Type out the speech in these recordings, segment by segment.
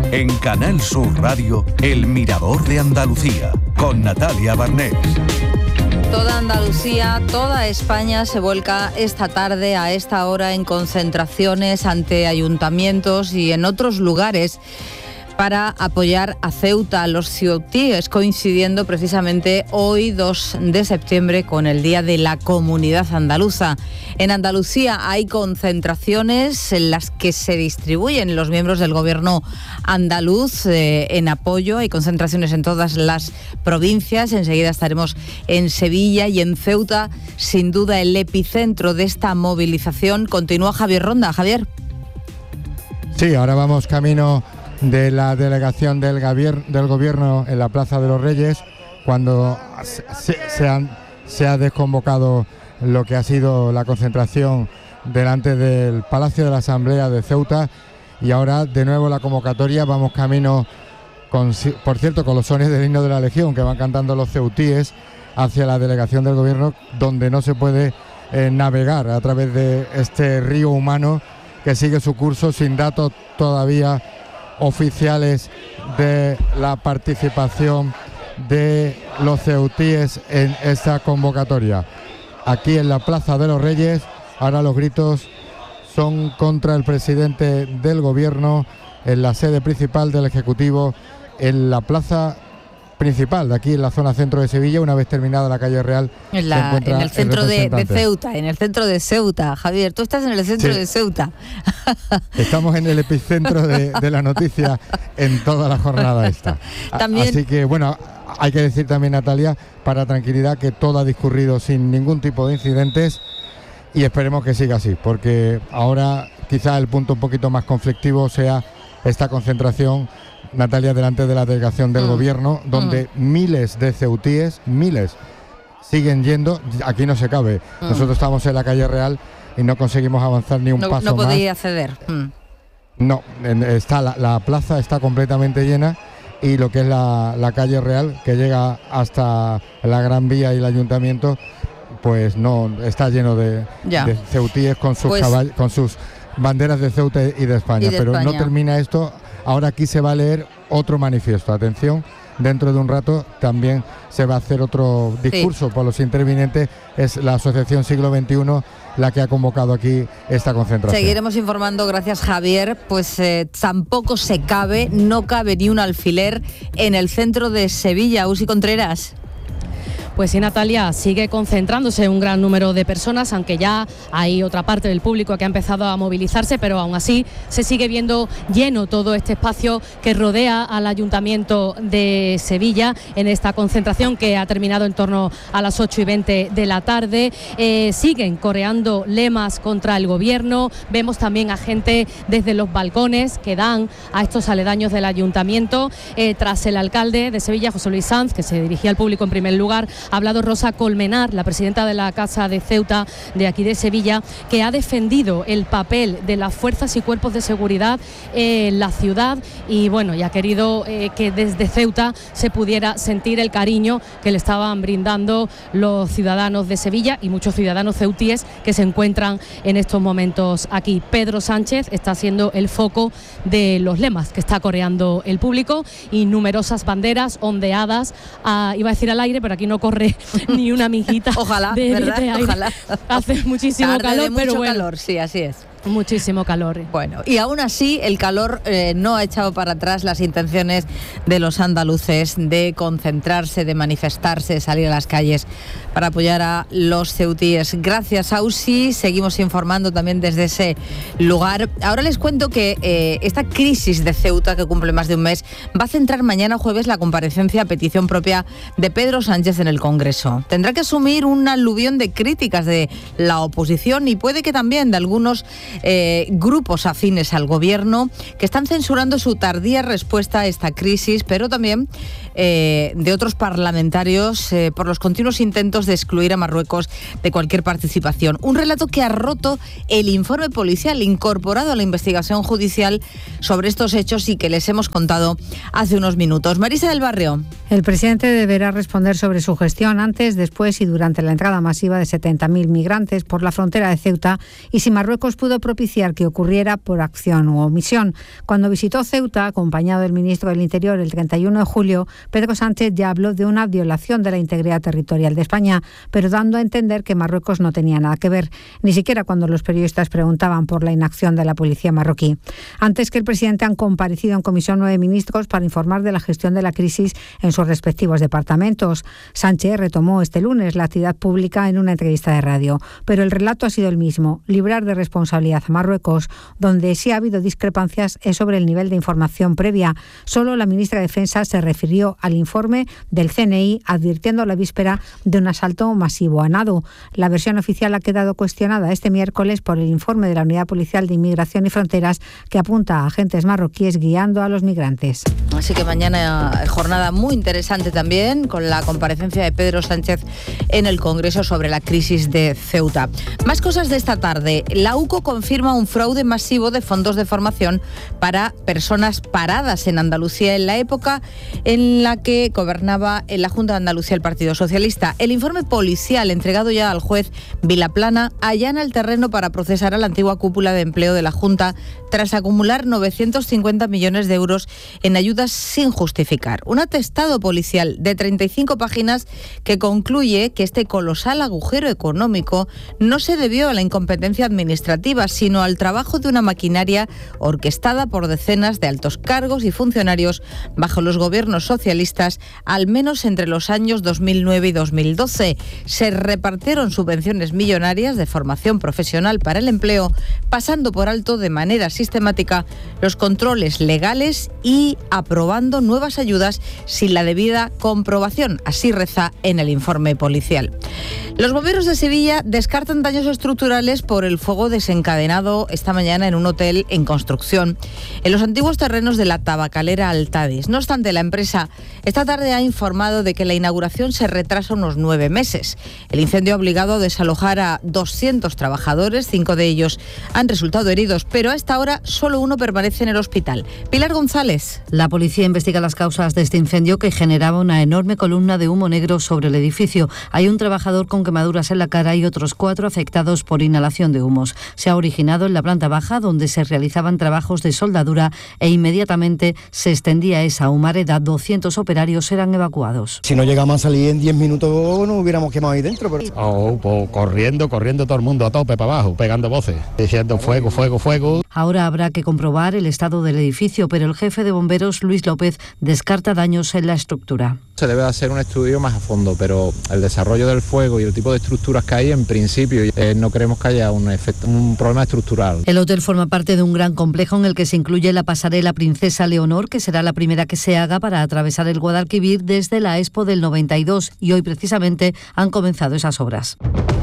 En Canal Sur Radio, El Mirador de Andalucía, con Natalia Barnés. Toda Andalucía, toda España se vuelca esta tarde a esta hora en concentraciones ante ayuntamientos y en otros lugares para apoyar a Ceuta, a los ceutíes, coincidiendo precisamente hoy, 2 de septiembre, con el Día de la Comunidad Andaluza. En Andalucía hay concentraciones en las que se distribuyen los miembros del gobierno andaluz en apoyo. Hay concentraciones en todas las provincias. Enseguida estaremos en Sevilla y en Ceuta. Sin duda, el epicentro de esta movilización. Continúa Javier Ronda. Javier. Sí, ahora vamos camino de la delegación del gobierno en la Plaza de los Reyes, cuando se ha desconvocado lo que ha sido la concentración delante del Palacio de la Asamblea de Ceuta, y ahora de nuevo la convocatoria. Vamos camino, por cierto, con los sones del himno de la Legión que van cantando los ceutíes, hacia la delegación del gobierno, donde no se puede navegar a través de este río humano que sigue su curso, sin datos todavía oficiales de la participación de los ceutíes en esta convocatoria. Aquí en la Plaza de los Reyes, ahora los gritos son contra el presidente del gobierno en la sede principal del Ejecutivo, en la plaza principal de aquí en la zona centro de Sevilla. Una vez terminada la calle Real, en el centro de Ceuta, en el centro de Ceuta. Javier, tú estás en el centro de Ceuta. Estamos en el epicentro de la noticia en toda la jornada esta. También... Así que bueno, hay que decir también, Natalia, para tranquilidad, que todo ha discurrido sin ningún tipo de incidentes, y esperemos que siga así, porque ahora quizá el punto un poquito más conflictivo sea esta concentración, Natalia, delante de la delegación del gobierno, donde miles de ceutíes, siguen yendo. Aquí no se cabe. Nosotros estamos en la calle Real y no conseguimos avanzar ni un paso más. No podía acceder. No, la plaza está completamente llena, y lo que es la calle Real, que llega hasta la Gran Vía y el Ayuntamiento, pues no, está lleno de ceutíes con sus banderas de Ceuta y de España. Pero no termina esto. Ahora aquí se va a leer otro manifiesto. Atención, dentro de un rato también se va a hacer otro discurso por los intervinientes. Es la Asociación Siglo XXI la que ha convocado aquí esta concentración. Seguiremos informando, gracias Javier. Pues tampoco no cabe ni un alfiler en el centro de Sevilla. Usi Contreras. Pues sí, Natalia, sigue concentrándose un gran número de personas, aunque ya hay otra parte del público que ha empezado a movilizarse, pero aún así se sigue viendo lleno todo este espacio que rodea al Ayuntamiento de Sevilla en esta concentración que ha terminado en torno a las 8:20 de la tarde. Siguen coreando lemas contra el gobierno. Vemos también a gente desde los balcones que dan a estos aledaños del Ayuntamiento. Tras el alcalde de Sevilla, José Luis Sanz, que se dirigía al público en primer lugar, ha hablado Rosa Colmenar, la presidenta de la Casa de Ceuta de aquí de Sevilla, que ha defendido el papel de las fuerzas y cuerpos de seguridad en la ciudad, y bueno, y ha querido que desde Ceuta se pudiera sentir el cariño que le estaban brindando los ciudadanos de Sevilla y muchos ciudadanos ceutíes que se encuentran en estos momentos aquí. Pedro Sánchez está siendo el foco de los lemas que está coreando el público, y numerosas banderas ondeadas, iba a decir al aire, pero aquí no corre ni una mijita. Ojalá, de ¿verdad? aire. Ojalá. Hace muchísimo calor, pero bueno. Calor, sí, así es. Muchísimo calor. Bueno, y aún así el calor no ha echado para atrás las intenciones de los andaluces de concentrarse, de manifestarse, de salir a las calles para apoyar a los ceutíes. Gracias, Ausi. Seguimos informando también desde ese lugar. Ahora les cuento que esta crisis de Ceuta, que cumple más de un mes, va a centrar mañana jueves la comparecencia a petición propia de Pedro Sánchez en el Congreso. Tendrá que asumir un aluvión de críticas de la oposición y puede que también de algunos grupos afines al gobierno, que están censurando su tardía respuesta a esta crisis, pero también de otros parlamentarios por los continuos intentos de excluir a Marruecos de cualquier participación. Un relato que ha roto el informe policial incorporado a la investigación judicial sobre estos hechos y que les hemos contado hace unos minutos. Marisa del Barrio. El presidente deberá responder sobre su gestión antes, después y durante la entrada masiva de 70.000 migrantes por la frontera de Ceuta y si Marruecos pudo propiciar que ocurriera por acción u omisión. Cuando visitó Ceuta, acompañado del ministro del Interior el 31 de julio, Pedro Sánchez ya habló de una violación de la integridad territorial de España, pero dando a entender que Marruecos no tenía nada que ver, ni siquiera cuando los periodistas preguntaban por la inacción de la policía marroquí. Antes que el presidente han comparecido en comisión 9 ministros para informar de la gestión de la crisis en sus respectivos departamentos. Sánchez retomó este lunes la actividad pública en una entrevista de radio, pero el relato ha sido el mismo: librar de responsabilidad a Marruecos. Donde sí ha habido discrepancias es sobre el nivel de información previa. Solo la ministra de Defensa se refirió al informe del CNI advirtiendo a la víspera de un asalto masivo a nado. La versión oficial ha quedado cuestionada este miércoles por el informe de la Unidad Policial de Inmigración y Fronteras que apunta a agentes marroquíes guiando a los migrantes. Así que mañana jornada muy interesante también con la comparecencia de Pedro Sánchez en el Congreso sobre la crisis de Ceuta. Más cosas de esta tarde. La UCO confirma un fraude masivo de fondos de formación para personas paradas en Andalucía en la época en la que gobernaba en la Junta de Andalucía el Partido Socialista. El informe policial entregado ya al juez Vilaplana allana el terreno para procesar a la antigua cúpula de empleo de la Junta tras acumular 950 millones de euros en ayudas sin justificar. Un atestado policial de 35 páginas que concluye que este colosal agujero económico no se debió a la incompetencia administrativa, sino al trabajo de una maquinaria orquestada por decenas de altos cargos y funcionarios bajo los gobiernos socialistas, al menos entre los años 2009 y 2012. Se repartieron subvenciones millonarias de formación profesional para el empleo, pasando por alto de manera sistemática los controles legales y aprobando nuevas ayudas sin la debida comprobación. Así reza en el informe policial. Los bomberos de Sevilla descartan daños estructurales por el fuego desencadenado esta mañana en un hotel en construcción en los antiguos terrenos de la tabacalera Altadis. No obstante, la empresa esta tarde ha informado de que la inauguración se retrasa unos 9 meses. El incendio ha obligado a desalojar a 200 trabajadores, 5 de ellos han resultado heridos, pero a esta hora solo uno permanece en el hospital. Pilar González. La policía investiga las causas de este incendio que generaba una enorme columna de humo negro sobre el edificio. Hay un trabajador con quemaduras en la cara y otros 4 afectados por inhalación de humos. Se ha originado en la planta baja, donde se realizaban trabajos de soldadura, e inmediatamente se extendía esa humareda. 200 operarios eran evacuados. Si no llegamos a salir en 10 minutos no hubiéramos quemado ahí dentro. Pero... pues corriendo todo el mundo a tope para abajo, pegando voces, diciendo fuego, fuego, fuego. Ahora habrá que comprobar el estado del edificio, pero el jefe de bomberos, Luis López, descarta daños en la estructura. Se debe hacer un estudio más a fondo, pero el desarrollo del fuego y el tipo de estructuras que hay, en principio, no creemos que haya un problema estructural. El hotel forma parte de un gran complejo en el que se incluye la pasarela Princesa Leonor, que será la primera que se haga para atravesar el Guadalquivir desde la Expo del 92, y hoy precisamente han comenzado esas obras.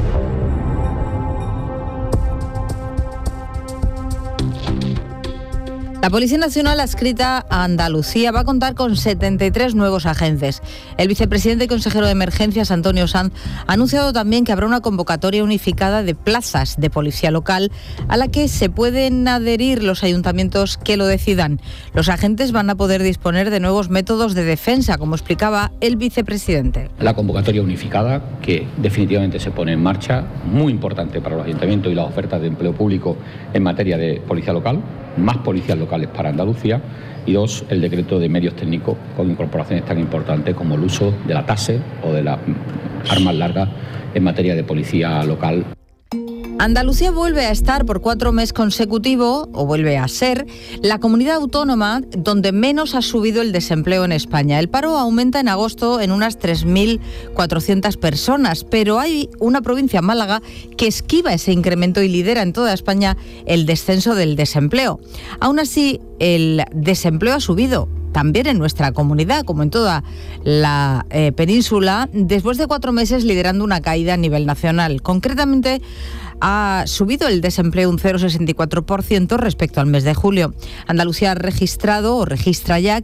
La Policía Nacional adscrita a Andalucía va a contar con 73 nuevos agentes. El vicepresidente y consejero de Emergencias, Antonio Sanz, ha anunciado también que habrá una convocatoria unificada de plazas de policía local a la que se pueden adherir los ayuntamientos que lo decidan. Los agentes van a poder disponer de nuevos métodos de defensa, como explicaba el vicepresidente. La convocatoria unificada, que definitivamente se pone en marcha, muy importante para los ayuntamientos y las ofertas de empleo público en materia de policía local, más policías locales para Andalucía, y 2, el decreto de medios técnicos con incorporaciones tan importantes como el uso de la TASE o de las armas largas en materia de policía local. Andalucía vuelve a estar por 4 meses consecutivos, o vuelve a ser, la comunidad autónoma donde menos ha subido el desempleo en España. El paro aumenta en agosto en unas 3.400 personas, pero hay una provincia, Málaga, que esquiva ese incremento y lidera en toda España el descenso del desempleo. Aún así, el desempleo ha subido también en nuestra comunidad, como en toda la península, después de 4 meses liderando una caída a nivel nacional. Concretamente, ha subido el desempleo un 0,64% respecto al mes de julio. Andalucía ha registrado o registra ya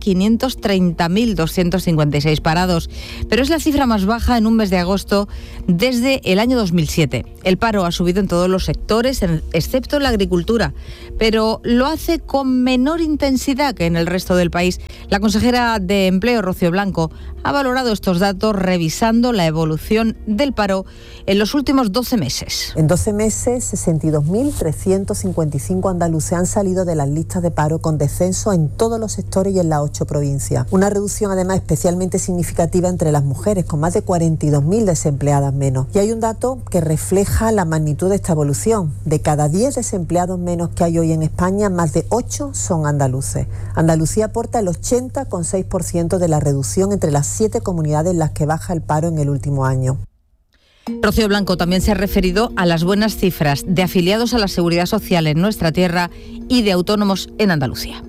530.256 parados, pero es la cifra más baja en un mes de agosto desde el año 2007. El paro ha subido en todos los sectores, excepto en la agricultura, pero lo hace con menor intensidad que en el resto del país. La consejera de Empleo, Rocío Blanco, ha valorado estos datos revisando la evolución del paro en los últimos 12 meses. En 12 meses, 62.355 andaluces han salido de las listas de paro con descenso en todos los sectores y en las 8 provincias. Una reducción además especialmente significativa entre las mujeres, con más de 42.000 desempleadas menos. Y hay un dato que refleja la magnitud de esta evolución. De cada 10 desempleados menos que hay hoy en España, más de 8 son andaluces. Andalucía aporta el 80,6% de la reducción entre las 7 comunidades en las que baja el paro en el último año. Rocío Blanco también se ha referido a las buenas cifras de afiliados a la Seguridad Social en nuestra tierra y de autónomos en Andalucía.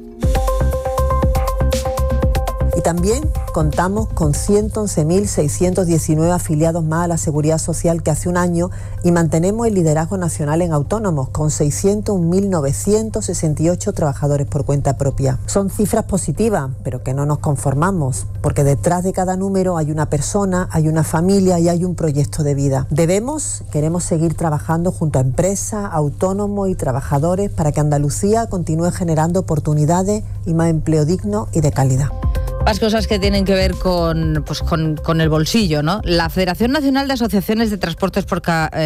Y también contamos con 111.619 afiliados más a la Seguridad Social que hace un año y mantenemos el liderazgo nacional en autónomos con 601.968 trabajadores por cuenta propia. Son cifras positivas, pero que no nos conformamos, porque detrás de cada número hay una persona, hay una familia y hay un proyecto de vida. Queremos seguir trabajando junto a empresas, autónomos y trabajadores para que Andalucía continúe generando oportunidades y más empleo digno y de calidad. Más cosas que tienen que ver con el bolsillo, ¿no? La Federación Nacional de Asociaciones de Transporte por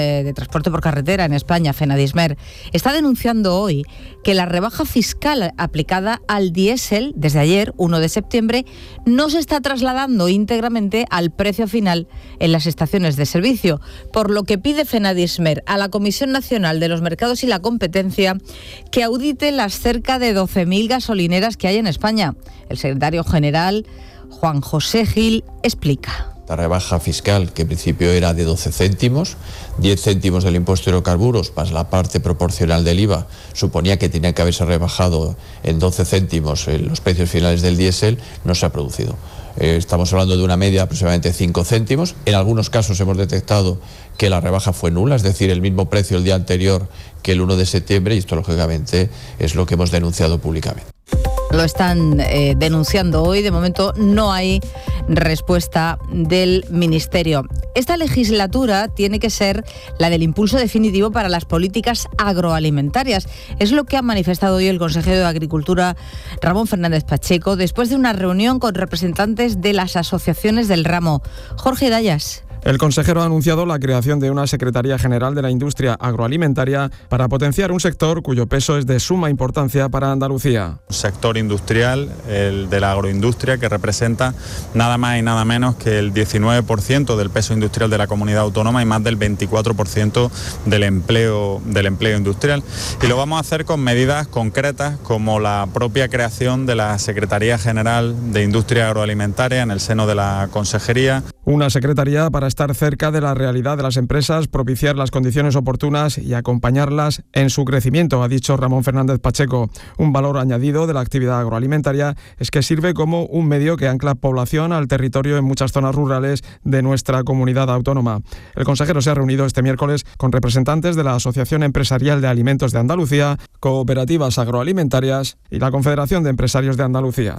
Carretera en España, FENADISMER, está denunciando hoy que la rebaja fiscal aplicada al diésel desde ayer, 1 de septiembre, no se está trasladando íntegramente al precio final en las estaciones de servicio, por lo que pide FENADISMER a la Comisión Nacional de los Mercados y la Competencia que audite las cerca de 12.000 gasolineras que hay en España. El secretario general, Juan José Gil, explica. La rebaja fiscal, que en principio era de 12 céntimos, 10 céntimos del impuesto de hidrocarburos más la parte proporcional del IVA, suponía que tenía que haberse rebajado en 12 céntimos en los precios finales del diésel, no se ha producido. Estamos hablando de una media de aproximadamente 5 céntimos. En algunos casos hemos detectado que la rebaja fue nula, es decir, el mismo precio el día anterior que el 1 de septiembre, y esto lógicamente es lo que hemos denunciado públicamente. Lo están denunciando hoy. De momento no hay respuesta del Ministerio. Esta legislatura tiene que ser la del impulso definitivo para las políticas agroalimentarias. Es lo que ha manifestado hoy el consejero de Agricultura, Ramón Fernández Pacheco, después de una reunión con representantes de las asociaciones del ramo. Jorge Dayas. El consejero ha anunciado la creación de una Secretaría General de la Industria Agroalimentaria para potenciar un sector cuyo peso es de suma importancia para Andalucía. Un sector industrial, el de la agroindustria, que representa nada más y nada menos que el 19% del peso industrial de la comunidad autónoma y más del 24% del empleo industrial. Y lo vamos a hacer con medidas concretas como la propia creación de la Secretaría General de Industria Agroalimentaria en el seno de la Consejería. Una secretaría para estar cerca de la realidad de las empresas, propiciar las condiciones oportunas y acompañarlas en su crecimiento, ha dicho Ramón Fernández Pacheco. Un valor añadido de la actividad agroalimentaria es que sirve como un medio que ancla población al territorio en muchas zonas rurales de nuestra comunidad autónoma. El consejero se ha reunido este miércoles con representantes de la Asociación Empresarial de Alimentos de Andalucía, Cooperativas Agroalimentarias y la Confederación de Empresarios de Andalucía.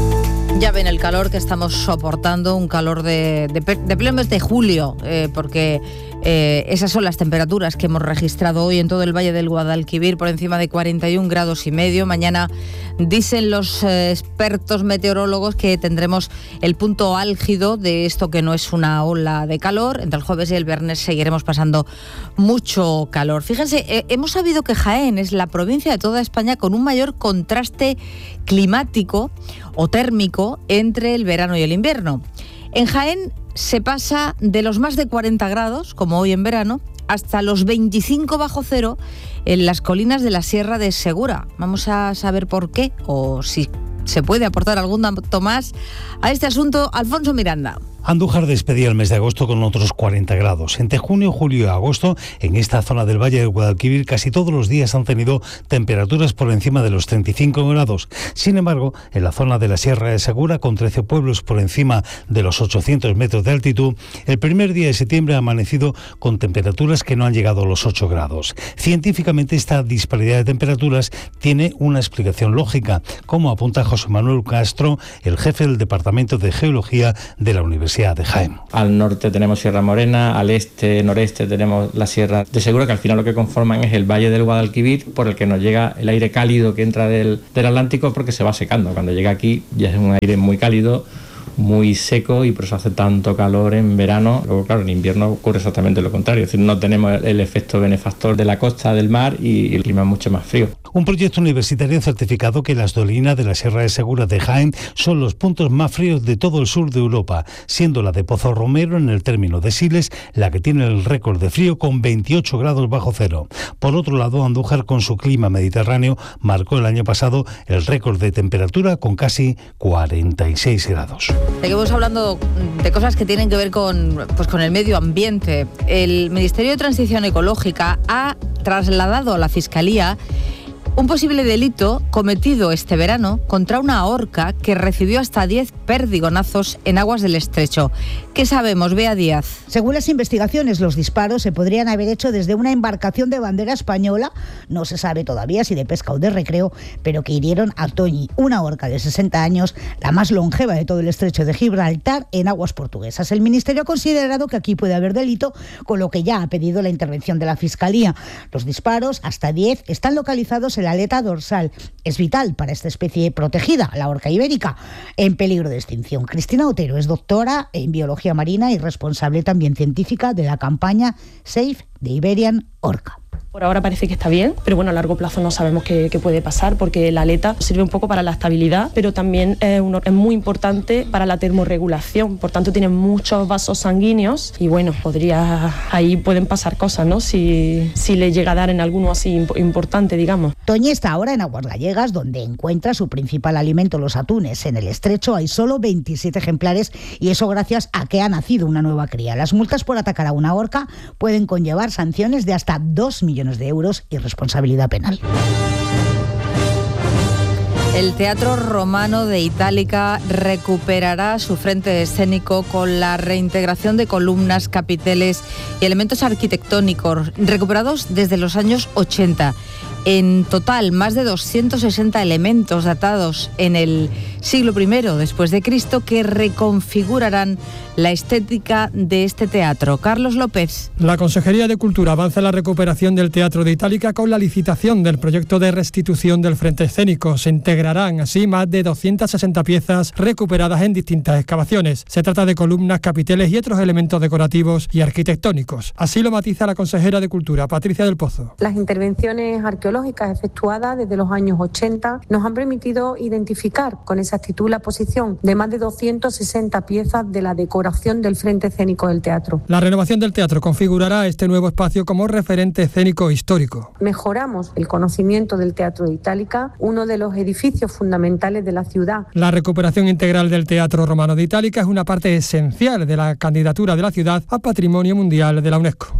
Ya ven el calor que estamos soportando, un calor de pleno mes de julio, porque esas son las temperaturas que hemos registrado hoy en todo el Valle del Guadalquivir, por encima de 41,5 grados. Mañana dicen los expertos meteorólogos que tendremos el punto álgido de esto que no es una ola de calor. Entre el jueves y el viernes seguiremos pasando mucho calor. Fíjense, hemos sabido que Jaén es la provincia de toda España con un mayor contraste climático o térmico entre el verano y el invierno. En Jaén se pasa de los más de 40 grados, como hoy en verano, hasta los 25 bajo cero en las colinas de la Sierra de Segura. Vamos a saber por qué, o si ¿Se puede aportar algún dato más a este asunto? Alfonso Miranda. Andújar despedía el mes de agosto con otros 40 grados. Entre junio, julio y agosto, en esta zona del Valle del Guadalquivir, casi todos los días han tenido temperaturas por encima de los 35 grados. Sin embargo, en la zona de la Sierra de Segura, con 13 pueblos por encima de los 800 metros de altitud, el primer día de septiembre ha amanecido con temperaturas que no han llegado a los 8 grados. Científicamente, esta disparidad de temperaturas tiene una explicación lógica, como apunta José Manuel Castro, el jefe del Departamento de Geología de la Universidad de Jaén. Al norte tenemos Sierra Morena, al este, noreste tenemos la Sierra de Segura, que al final lo que conforman es el Valle del Guadalquivir, por el que nos llega el aire cálido que entra del Atlántico, porque se va secando. Cuando llega aquí ya es un aire muy cálido, muy seco, y por eso hace tanto calor en verano. Luego, claro, en invierno ocurre exactamente lo contrario, es decir, no tenemos el efecto benefactor de la costa del mar y el clima es mucho más frío. Un proyecto universitario ha certificado que las dolinas de la Sierra de Segura de Jaén son los puntos más fríos de todo el sur de Europa, siendo la de Pozo Romero, en el término de Siles, la que tiene el récord de frío con 28 grados bajo cero. Por otro lado, Andújar, con su clima mediterráneo, marcó el año pasado el récord de temperatura con casi 46 grados. Seguimos hablando de cosas que tienen que ver con el medio ambiente. El Ministerio de Transición Ecológica ha trasladado a la Fiscalía un posible delito cometido este verano contra una orca que recibió hasta 10 perdigonazos en aguas del Estrecho. ¿Qué sabemos, Bea Díaz? Según las investigaciones, los disparos se podrían haber hecho desde una embarcación de bandera española, no se sabe todavía si de pesca o de recreo, pero que hirieron a Toñi, una orca de 60 años, la más longeva de todo el Estrecho de Gibraltar, en aguas portuguesas. El Ministerio ha considerado que aquí puede haber delito, con lo que ya ha pedido la intervención de la Fiscalía. Los disparos, hasta 10, están localizados en la aleta dorsal. Es vital para esta especie protegida, la orca ibérica, en peligro de extinción. Cristina Otero es doctora en biología marina y responsable también científica de la campaña Save the Iberian Orca. Por ahora parece que está bien, pero bueno, a largo plazo no sabemos qué puede pasar, porque la aleta sirve un poco para la estabilidad, pero también es muy importante para la termorregulación. Por tanto, tiene muchos vasos sanguíneos y bueno, ahí pueden pasar cosas, ¿no? Si le llega a dar en alguno así importante, digamos. Toñi está ahora en aguas gallegas, donde encuentra su principal alimento, los atunes. En el Estrecho hay solo 27 ejemplares, y eso gracias a que ha nacido una nueva cría. Las multas por atacar a una orca pueden conllevar sanciones de hasta 2 millones de euros y responsabilidad penal. El Teatro Romano de Itálica recuperará su frente escénico con la reintegración de columnas, capiteles y elementos arquitectónicos recuperados desde los años 80. En total, más de 260 elementos datados en el siglo I después de Cristo que reconfigurarán la estética de este teatro. Carlos López. La Consejería de Cultura avanza en la recuperación del Teatro de Itálica con la licitación del proyecto de restitución del frente escénico. Se integrarán así más de 260 piezas recuperadas en distintas excavaciones. Se trata de columnas, capiteles y otros elementos decorativos y arquitectónicos. Así lo matiza la consejera de Cultura, Patricia del Pozo. Las intervenciones arqueológicas efectuadas desde los años 80 nos han permitido identificar con exactitud la posición de más de 260 piezas de la decoración del frente escénico del teatro. La renovación del teatro configurará este nuevo espacio como referente escénico histórico. Mejoramos el conocimiento del Teatro de Itálica, uno de los edificios fundamentales de la ciudad. La recuperación integral del Teatro Romano de Itálica es una parte esencial de la candidatura de la ciudad a Patrimonio Mundial de la UNESCO.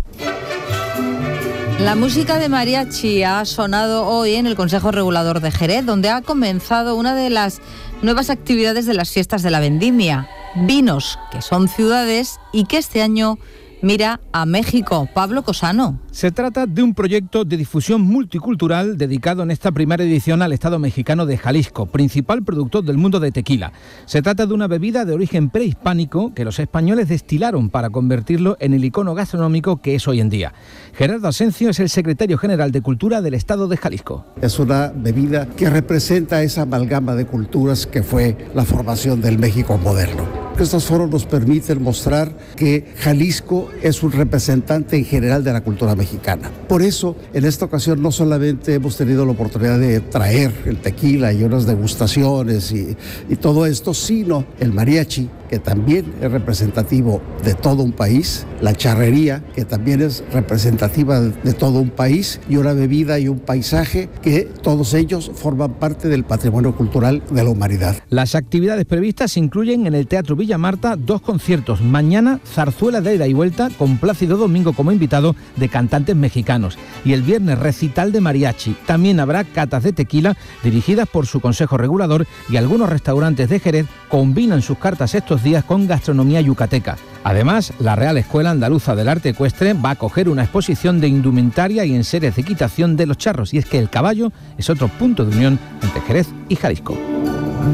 La música de mariachi ha sonado hoy en el Consejo Regulador de Jerez, donde ha comenzado una de las nuevas actividades de las fiestas de la vendimia. Vinos, que son ciudades y que este año mira a México. Pablo Cosano. Se trata de un proyecto de difusión multicultural dedicado en esta primera edición al estado mexicano de Jalisco, principal productor del mundo de tequila. Se trata de una bebida de origen prehispánico que los españoles destilaron para convertirlo en el icono gastronómico que es hoy en día. Gerardo Asencio es el secretario general de Cultura del estado de Jalisco. Es una bebida que representa esa amalgama de culturas que fue la formación del México moderno. Estos foros nos permiten mostrar que Jalisco es un representante en general de la cultura mexicana. Por eso, en esta ocasión no solamente hemos tenido la oportunidad de traer el tequila y unas degustaciones y todo esto, sino el mariachi que también es representativo de todo un país, la charrería, que también es representativa de todo un país, y una bebida y un paisaje que todos ellos forman parte del patrimonio cultural de la humanidad. Las actividades previstas incluyen en el Teatro Villa Marta 2 conciertos. Mañana, zarzuela de ida y vuelta con Plácido Domingo como invitado, de cantantes mexicanos. Y el viernes, recital de mariachi. También habrá catas de tequila dirigidas por su consejo regulador, y algunos restaurantes de Jerez combinan sus cartas estos días con gastronomía yucateca. Además, la Real Escuela Andaluza del Arte Ecuestre va a acoger una exposición de indumentaria y enseres de equitación de los charros, y es que el caballo es otro punto de unión entre Jerez y Jalisco.